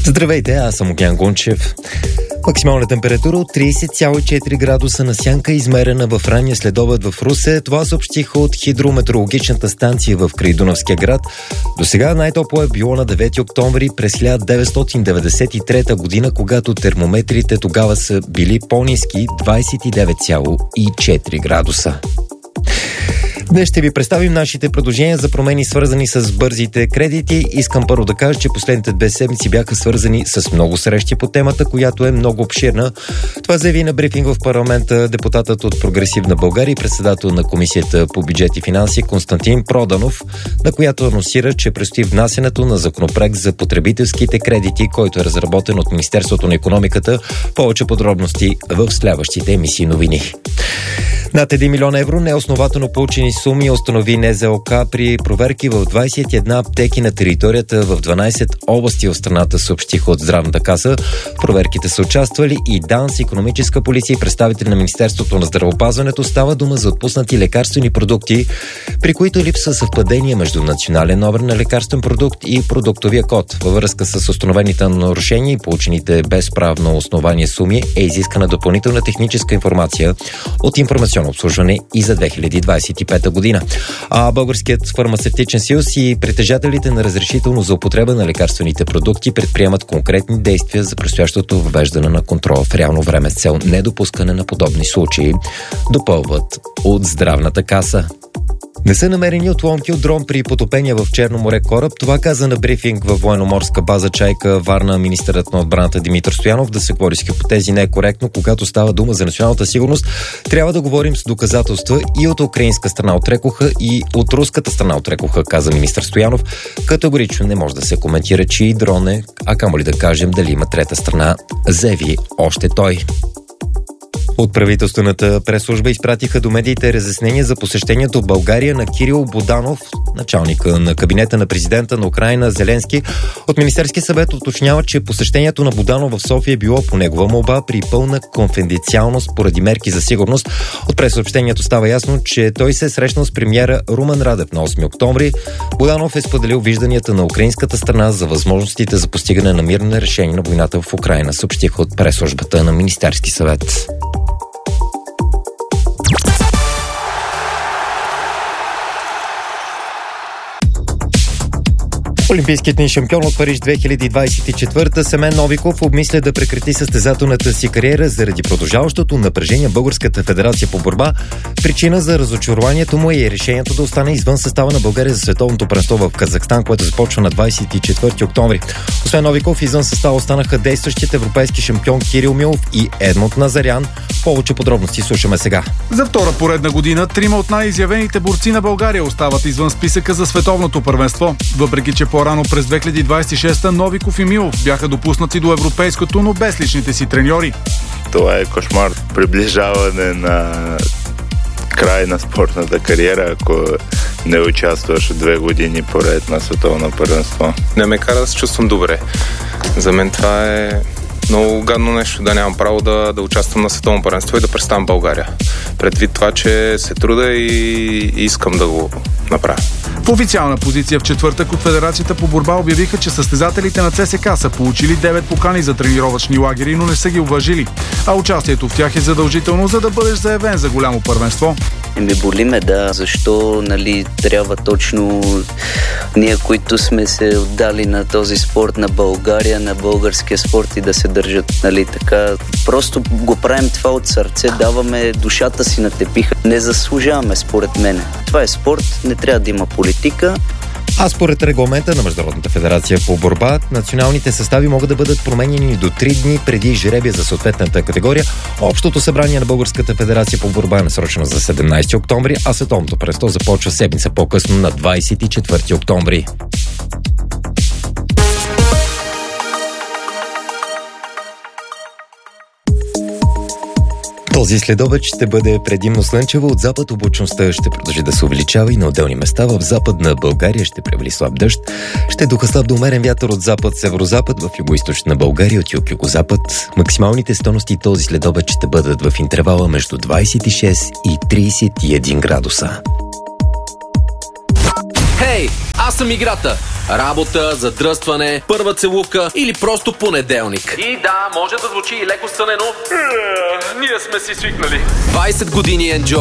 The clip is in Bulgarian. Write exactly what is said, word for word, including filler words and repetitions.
Здравейте, аз съм Огнян Гунчев. Максимална температура от трийсет цяло и четири градуса на сянка, измерена в ранния следобед в Русе. Това съобщиха от хидрометеорологичната станция в Крайдунавския град. До сега най-топло е било на девети октомври през хиляда деветстотин деветдесет и трета година, когато термометрите тогава са били по-ниски двайсет и девет цяло и четири градуса. Днес ще ви представим нашите предложения за промени, свързани с бързите кредити. Искам първо да кажа, че последните две седмици бяха свързани с много срещи по темата, която е много обширна. Това заяви на брифинг в парламента депутатът от Прогресивна България и председател на Комисията по бюджет и финанси Константин Проданов, на която анонсира, че предстои внасянето на законопроект за потребителските кредити, който е разработен от Министерството на икономиката. Повече подробности в следващите емисии новини. Над един милион евро неоснователно получени суми установи НЗОК при проверки в двайсет и една аптеки на територията в дванайсет области в страната, съобщиха от Здравната каса. В проверките са участвали и ДАНС, икономическа полиция и представители на Министерството на здравеопазването. Става дума за отпуснати лекарствени продукти, при които липсва съвпадение между национален номер на лекарствен продукт и продуктовия код. Във връзка с установените нарушения и получените без правно основание суми е изискана допълнителна техническа информация от информационно обслужване и за две хиляди двайсет и пета година. А Българският фармацевтичен съюз и притежателите на разрешително за употреба на лекарствените продукти предприемат конкретни действия за предстоящото въвеждане на контрол в реално време с цел недопускане на подобни случаи, допълват от Здравната каса. Не са намерени отломки от дрон при потопения в Черно море кораб. Това каза на брифинг във военноморска база Чайка, Варна, министърът на отбраната Димитър Стоянов. Да се говори с хипотези не е коректно, когато става дума за националната сигурност. Трябва да говорим с доказателства и от украинска страна отрекоха, и от руската страна отрекоха, каза министър Стоянов. Категорично не може да се коментира, че и дрон е, а камо ли да кажем дали има трета страна, заяви още той. От правителствената пресслужба изпратиха до медиите разяснения за посещението в България на Кирил Буданов, началника на кабинета на президента на Украйна Зеленски. От Министерския съвет уточнява, че посещението на Буданов в София е било по негова молба при пълна конфиденциалност поради мерки за сигурност. От пресъобщението става ясно, че той се е срещнал с премиера Румен Радев на осми октомври. Буданов е споделил вижданията на украинската страна за възможностите за постигане на мирно решение на войната в Украйна, съобщиха от пресслужбата на Министерски съвет. Олимпийският ни шампион от Париж две хиляди двайсет и четвърта Семен Новиков обмисля да прекрати състезателната си кариера заради продължаващото напрежение в Българската федерация по борба. Причина за разочарованието му е решението да остане извън състава на България за световното първенство в Казахстан, което започва на двайсет и четвърти октомври. Освен Новиков, извън състава останаха действащите европейски шампион Кирил Милов и Едмунд Назарян. Повече подробности слушаме сега. За втора поредна година трима от най-изявените борци на България остават извън списъка за световното първенство. Въпреки че по-рано през две хиляди двайсет и шеста Новиков и Милов бяха допуснати до европейското, но без личните си треньори. Това е кошмар. Приближаване на край на спортната кариера, ако не участваш две години поред на световно първенство. Не ме кара да се чувствам добре. За мен това е много гадно нещо, да нямам право да, да участвам на световно първенство и да представям България. Предвид това, че се труда и, и искам да го направя. В официална позиция в четвъртък от Федерацията по борба обявиха, че състезателите на ЦСКА са получили девет покани за тренировъчни лагери, но не са ги уважили. А участието в тях е задължително, за да бъдеш заявен за голямо първенство. Еми боли ме, да. Защо, нали, трябва точно ние, които сме се отдали на този спорт, на България, на българския спорт и да се държат, нали, така. Просто го правим това от сърце, даваме душата си на тепиха. Не заслужаваме, според мен. Това е спорт, не трябва да има политика. А според регламента на Международната федерация по борба, националните състави могат да бъдат променени до три дни преди жребия за съответната категория. Общото събрание на Българската федерация по борба е насрочено за седемнайсети октомври, а световното първенство започва седмица по-късно на двайсет и четвърти октомври. Този следобед ще бъде предимно слънчево. От запад облачността ще продължи да се увеличава и на отделни места в западна България ще превали слаб дъжд. Ще духа слаб до умерен вятър от запад-северозапад, в югоизточна България от юг-югозапад. Максималните стойности този следобед ще бъдат в интервала между двайсет и шест и трийсет и един градуса. Хей, аз съм играта! работа, задръстване, първа целувка или просто понеделник. И да, може да звучи и леко сънено. Ние сме си свикнали. двайсет години Enjoy.